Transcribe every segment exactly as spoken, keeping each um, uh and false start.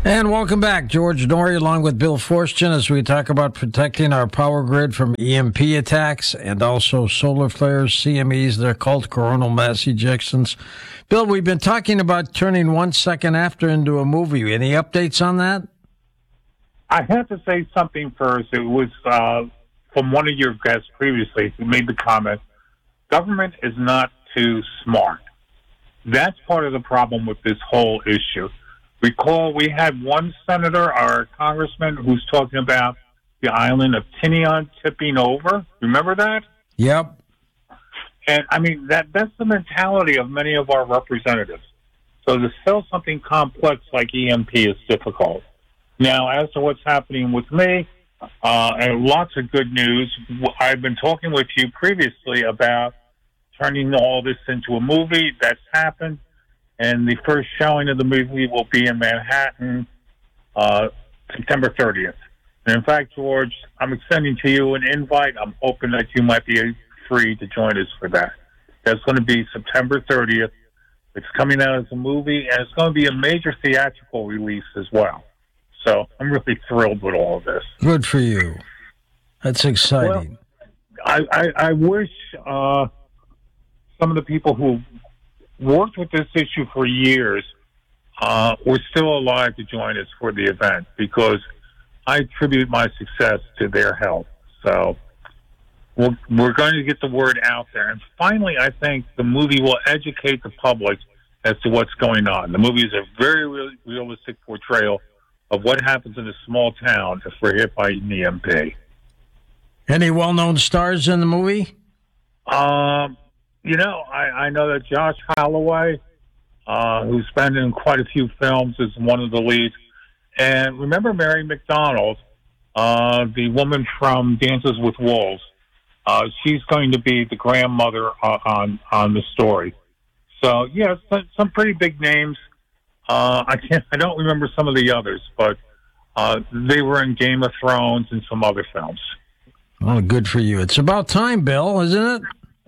And welcome back. George Noory along with Bill Forstchen as we talk about protecting our power grid from E M P attacks and also solar flares, C M Es, they're called coronal mass ejections. Bill, we've been talking about turning One Second After into a movie. Any updates on that? I have to say something first. It was uh, from one of your guests previously who made the comment, government is not too smart. That's part of the problem with this whole issue. Recall we had one senator, our congressman, who's talking about the island of Tinian tipping over. Remember that? Yep. And, I mean, that that's the mentality of many of our representatives. So to sell something complex like E M P is difficult. Now, as to what's happening with me, uh, and lots of good news, I've been talking with you previously about turning all this into a movie. That's happened. And the first showing of the movie will be in Manhattan, uh, September thirtieth. And in fact, George, I'm extending to you an invite. I'm hoping that you might be free to join us for that. That's going to be September thirtieth. It's coming out as a movie, and it's going to be a major theatrical release as well. So I'm really thrilled with all of this. Good for you. That's exciting. Well, I, I, I wish uh, some of the people who worked with this issue for years uh, were still alive to join us for the event, because I attribute my success to their help. So we're, we're going to get the word out there. And finally, I think the movie will educate the public as to what's going on. The movie is a very real, realistic portrayal of what happens in a small town if we're hit by an E M P. Any well-known stars in the movie? Um... You know, I, I know that Josh Holloway, uh, who's been in quite a few films, is one of the leads. And remember Mary McDonald, uh, the woman from Dances with Wolves. Uh, she's going to be the grandmother uh, on on the story. So, yeah, some, some pretty big names. Uh, I can't, I don't remember some of the others, but uh, they were in Game of Thrones and some other films. Well, good for you. It's about time, Bill, isn't it?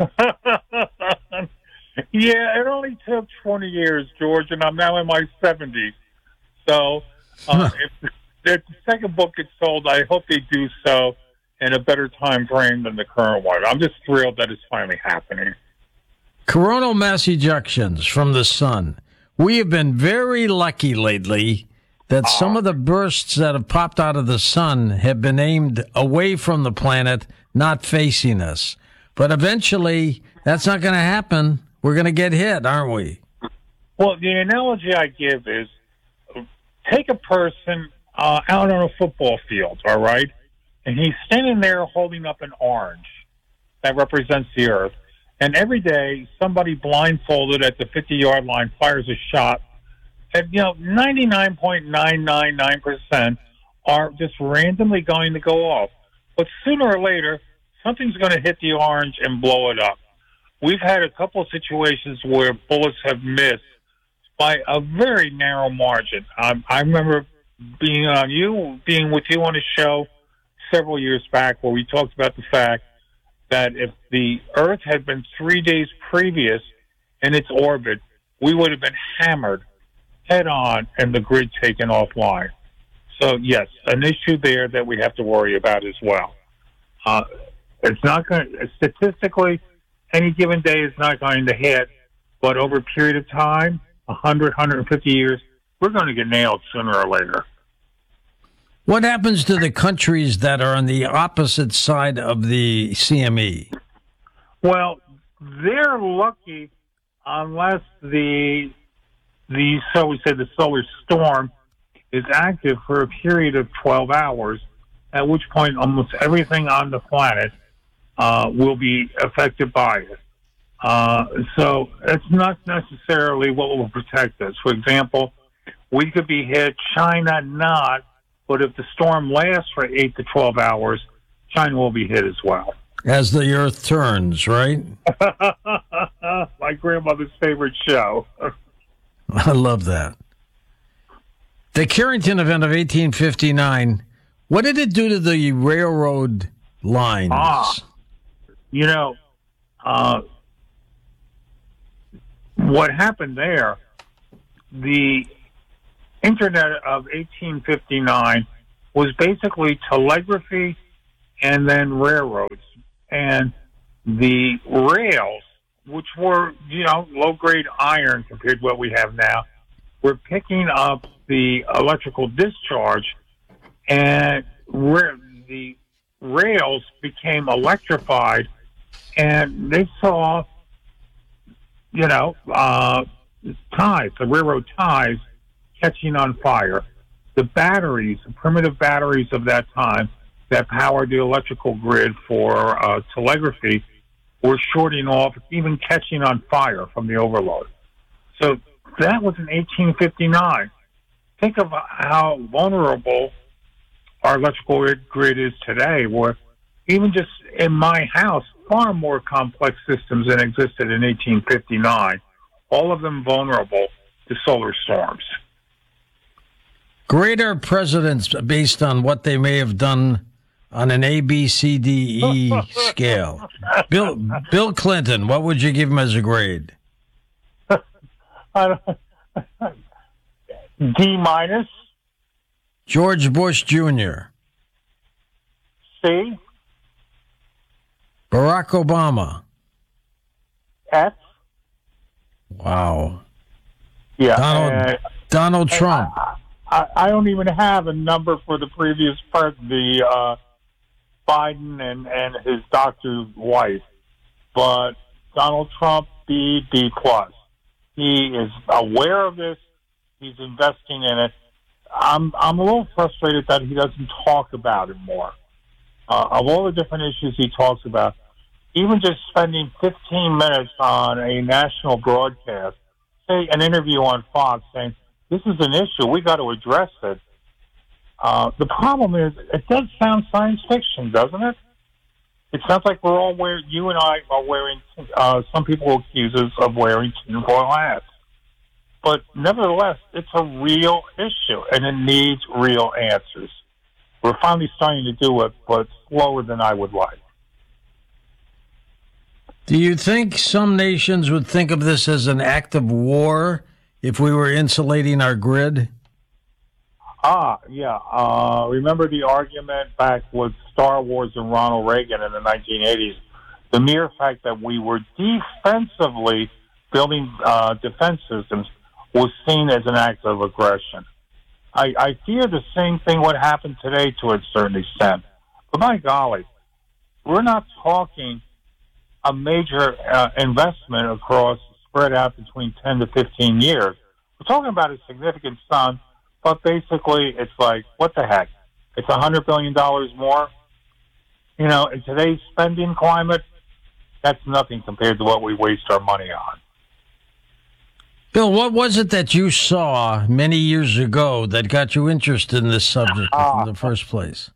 Yeah, it only took twenty years, George, and I'm now in my seventies. So uh, if, if the second book gets sold, I hope they do so in a better time frame than the current one. I'm just thrilled that it's finally happening. Coronal mass ejections from the sun. We have been very lucky lately that uh, some of the bursts that have popped out of the sun have been aimed away from the planet, not facing us. But eventually, that's not going to happen. We're going to get hit, aren't we? Well, the analogy I give is, take a person uh, out on a football field, all right? And he's standing there holding up an orange that represents the earth. And every day, somebody blindfolded at the fifty-yard line fires a shot. And, you know, ninety-nine point nine nine nine percent are just randomly going to go off. But sooner or later, something's going to hit the orange and blow it up. We've had a couple of situations where bullets have missed by a very narrow margin. Um, I remember being on you, being with you on a show several years back where we talked about the fact that if the Earth had been three days previous in its orbit, we would have been hammered head on and the grid taken offline. So, yes, an issue there that we have to worry about as well. Uh, It's not going to, statistically, any given day is not going to hit, but over a period of time, one hundred, one hundred fifty years, we're going to get nailed sooner or later. What happens to the countries that are on the opposite side of the C M E? Well, they're lucky unless the, the so we say the solar storm is active for a period of twelve hours, at which point almost everything on the planet Uh, will be affected by it. Uh, so it's not necessarily what will protect us. For example, we could be hit, China not, but if the storm lasts for eight to twelve hours, China will be hit as well. As the Earth turns, right? My grandmother's favorite show. I love that. The Carrington event of eighteen fifty-nine, what did it do to the railroad lines? Ah. You know, uh, what happened there, the internet of eighteen fifty-nine was basically telegraphy and then railroads. And the rails, which were, you know, low-grade iron compared to what we have now, were picking up the electrical discharge, and where the rails became electrified, and they saw, you know, uh, ties, the railroad ties catching on fire. The batteries, the primitive batteries of that time that powered the electrical grid for uh, telegraphy were shorting off, even catching on fire from the overload. So that was in eighteen fifty-nine. Think of how vulnerable our electrical grid is today, where even just in my house, far more complex systems than existed in eighteen fifty-nine, all of them vulnerable to solar storms. Greater presidents based on what they may have done on an A, B, C, D, E scale. Bill Bill Clinton, what would you give him as a grade? D minus. George Bush Junior C. Barack Obama. F. Wow. Yeah. Donald, uh, Donald Trump. I, I, I don't even have a number for the previous part, the uh, Biden and, and his doctor's wife. But Donald Trump, B, B plus. He is aware of this. He's investing in it. I'm I'm a little frustrated that he doesn't talk about it more. Uh, of all the different issues he talks about, even just spending fifteen minutes on a national broadcast, say an interview on Fox saying, this is an issue, we got to address it. Uh, the problem is, it does sound science fiction, doesn't it? It sounds like we're all wearing, you and I are wearing, uh, some people accuse us of wearing tinfoil hats. But nevertheless, it's a real issue, and it needs real answers. We're finally starting to do it, but slower than I would like. Do you think some nations would think of this as an act of war if we were insulating our grid? Ah, yeah. Uh, remember the argument back with Star Wars and Ronald Reagan in the nineteen eighties? The mere fact that we were defensively building uh, defense systems was seen as an act of aggression. I, I fear the same thing would happen today to a certain extent. But my golly, we're not talking a major uh, investment across, spread out between ten to fifteen years. We're talking about a significant sum, but basically it's like, what the heck? It's one hundred billion dollars more. You know, in today's spending climate, that's nothing compared to what we waste our money on. Bill, what was it that you saw many years ago that got you interested in this subject uh, in the first place?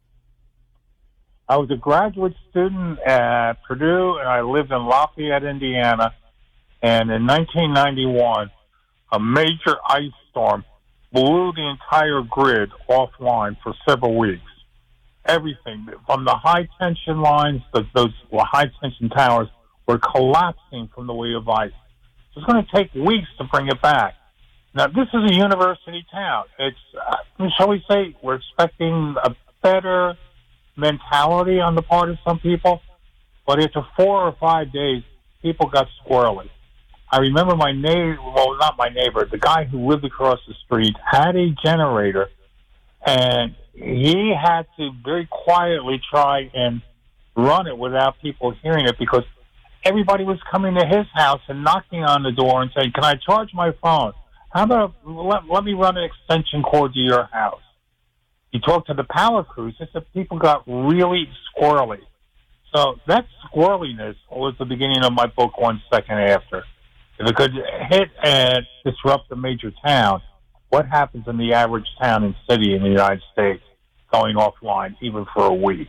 I was a graduate student at Purdue, and I lived in Lafayette, Indiana. And in nineteen ninety-one, a major ice storm blew the entire grid offline for several weeks. Everything, from the high-tension lines, the, those high-tension towers, were collapsing from the weight of ice. It's going to take weeks to bring it back. Now, this is a university town. It's, uh, shall we say, we're expecting a better mentality on the part of some people, but after four or five days, people got squirrely. I remember my neighbor, well, not my neighbor, the guy who lived across the street had a generator, and he had to very quietly try and run it without people hearing it because everybody was coming to his house and knocking on the door and saying, can I charge my phone? How about let, let me run an extension cord to your house? You talk to the power crews, it's that people got really squirrely. So that squirreliness was the beginning of my book, One Second After. If it could hit and disrupt a major town, what happens in the average town and city in the United States going offline even for a week?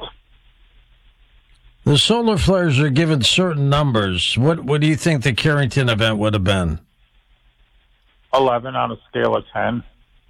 The solar flares are given certain numbers. What what do you think the Carrington event would have been? eleven on a scale of ten.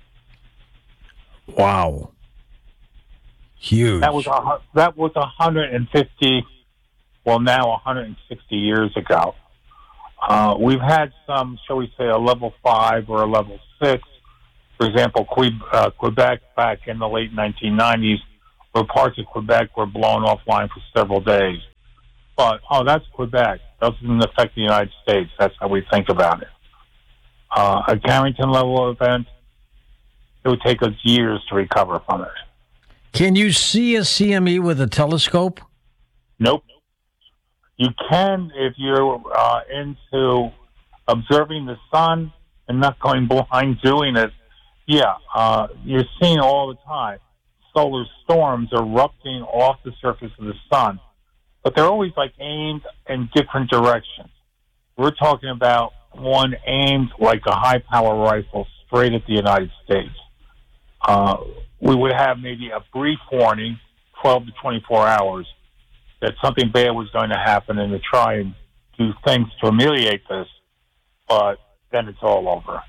Wow. Huge. That was a, that was one hundred fifty, well, now one hundred sixty years ago. Uh, we've had some, shall we say, a level five or a level six For example, Que- uh, Quebec back in the late nineteen nineties, where parts of Quebec were blown offline for several days. But, oh, that's Quebec. Doesn't affect the United States. That's how we think about it. Uh, a Carrington-level event, it would take us years to recover from it. Can you see a C M E with a telescope? Nope. You can if you're uh, into observing the sun and not going blind doing it. Yeah, uh, you're seeing all the time solar storms erupting off the surface of the sun, but they're always like aimed in different directions. We're talking about one aimed like a high-power rifle straight at the United States. Uh, we would have maybe a brief warning, twelve to twenty-four hours, that something bad was going to happen and to try and do things to ameliorate this, but then it's all over.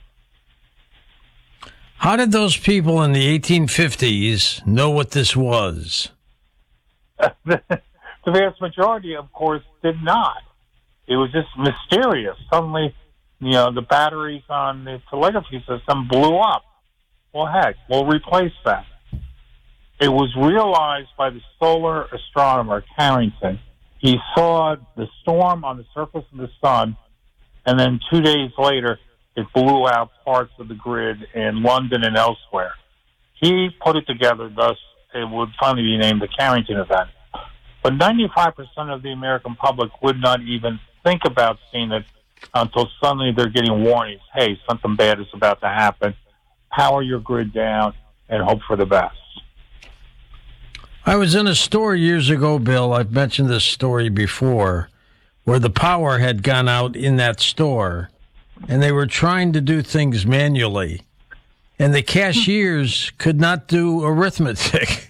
How did those people in the eighteen fifties know what this was? The vast majority, of course, did not. It was just mysterious. Suddenly, you know, the batteries on the telegraphy system blew up. Well, heck, we'll replace that. It was realized by the solar astronomer, Carrington. He saw the storm on the surface of the sun, and then two days later, it blew out parts of the grid in London and elsewhere. He put it together, thus it would finally be named the Carrington event. But ninety-five percent of the American public would not even think about seeing it until suddenly they're getting warnings. Hey, something bad is about to happen. Power your grid down and hope for the best. I was in a store years ago, Bill. I've mentioned this story before, where the power had gone out in that store, and they were trying to do things manually, and the cashiers could not do arithmetic.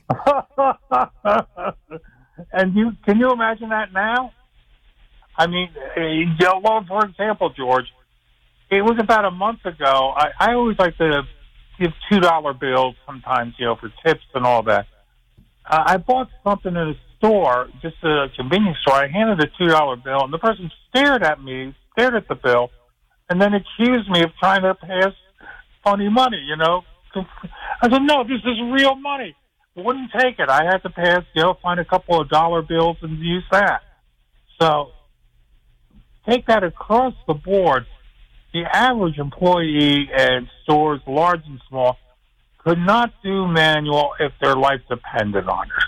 And you can you imagine that now? I mean, uh, well, for example, George, it was about a month ago. I, I always like to give two dollar bills sometimes, you know, for tips and all that. Uh, I bought something in a store, just a convenience store. I handed a two dollar bill, and the person stared at me, stared at the bill, and then accused me of trying to pass funny money, you know. I said, no, this is real money. Wouldn't take it. I had to pass, you know, find a couple of dollar bills and use that. So take that across the board. The average employee at stores, large and small, could not do manual if their life depended on it.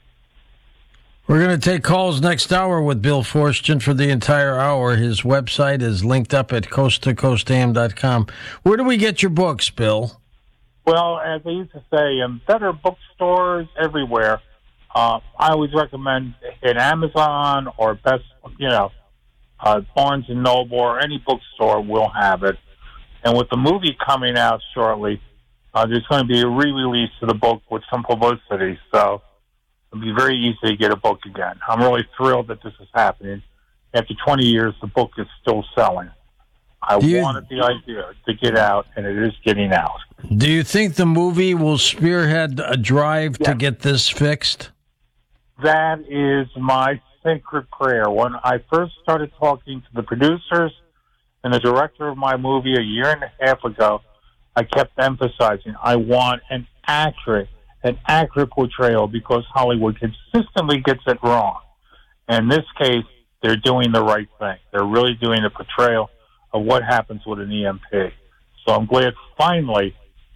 We're going to take calls next hour with Bill Forstchen for the entire hour. His website is linked up at coast to coast a m dot com. Where do we get your books, Bill? Well, as I used to say, in better bookstores everywhere. Uh, I always recommend at Amazon or Best, you know, uh, Barnes and Noble or any bookstore will have it. And with the movie coming out shortly, uh, there's going to be a re-release of the book with some publicity. So it'll be very easy to get a book again. I'm really thrilled that this is happening. After twenty years, the book is still selling. I you, wanted the idea to get out, and it is getting out. Do you think the movie will spearhead a drive yes. to get this fixed? That is my sacred prayer. When I first started talking to the producers and the director of my movie a year and a half ago, I kept emphasizing I want an accurate, an accurate portrayal because Hollywood consistently gets it wrong. In this case, they're doing the right thing. They're really doing a portrayal of what happens with an E M P. So I'm glad finally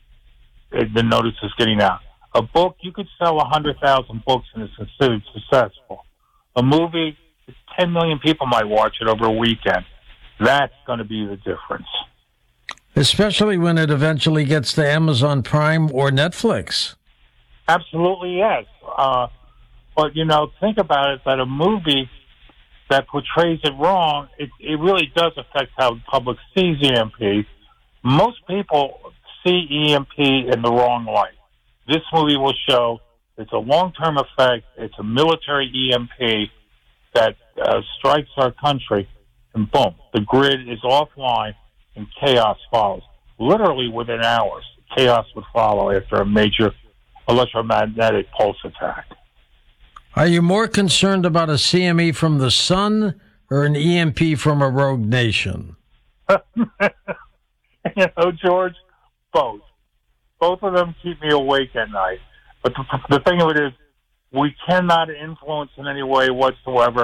the notice is getting out. A book, you could sell one hundred thousand books and it's considered successful. A movie, ten million people might watch it over a weekend. That's going to be the difference. Especially when it eventually gets to Amazon Prime or Netflix. Absolutely, yes. Uh, but, you know, think about it, that a movie that portrays it wrong, it, it really does affect how the public sees E M P. Most people see E M P in the wrong light. This movie will show it's a long-term effect. It's a military E M P that uh, strikes our country, and boom, the grid is offline and chaos follows. Literally within hours, chaos would follow after a major electromagnetic pulse attack. Are you more concerned about a C M E from the sun or an E M P from a rogue nation? You know, George, both. Both of them keep me awake at night. But the, the thing of it is, we cannot influence in any way whatsoever